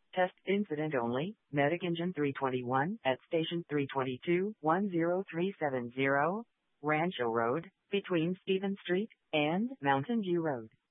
Test incident only, Medic Engine 321 at Station 322, 10370, Rancho Road, between Stephen Street and Mountain View Road.